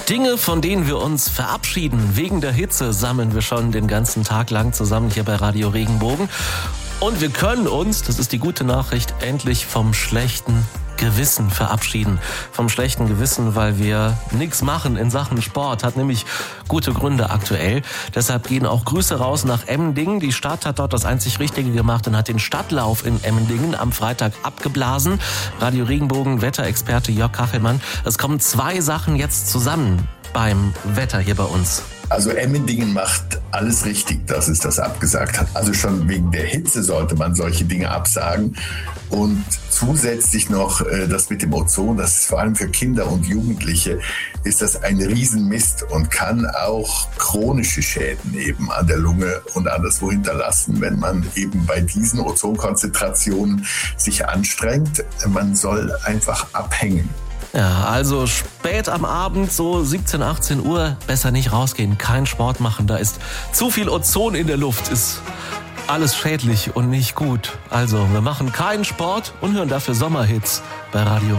Dinge, von denen wir uns verabschieden. Wegen der Hitze sammeln wir schon den ganzen Tag lang zusammen hier bei Radio Regenbogen. Und wir können uns, das ist die gute Nachricht, endlich vom schlechten Gewissen verabschieden. Vom schlechten Gewissen, weil wir nichts machen in Sachen Sport. Hat nämlich gute Gründe aktuell. Deshalb gehen auch Grüße raus nach Emmendingen. Die Stadt hat dort das einzig Richtige gemacht und hat den Stadtlauf in Emmendingen am Freitag abgeblasen. Radio Regenbogen, Wetterexperte Jörg Kachelmann. Es kommen 2 Sachen jetzt zusammen beim Wetter hier bei uns. Also Emmendingen macht alles richtig, dass es das abgesagt hat. Also schon wegen der Hitze sollte man solche Dinge absagen. Und zusätzlich noch das mit dem Ozon, das ist vor allem für Kinder und Jugendliche, ist das ein Riesenmist und kann auch chronische Schäden eben an der Lunge und anderswo hinterlassen, wenn man eben bei diesen Ozonkonzentrationen sich anstrengt. Man soll einfach abhängen. Ja, also spät am Abend, so 17, 18 Uhr, besser nicht rausgehen, keinen Sport machen. Da ist zu viel Ozon in der Luft, ist alles schädlich und nicht gut. Also, wir machen keinen Sport und hören dafür Sommerhits bei Radio